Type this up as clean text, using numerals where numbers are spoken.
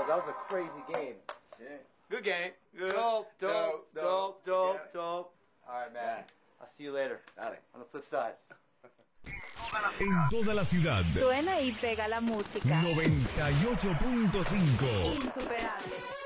That was a crazy game. Shit. Good game. Good. Dope. All right, man. I'll see you later. Dale. On the flip side. En toda la ciudad. Suena y pega la música. 98.5. Insuperable.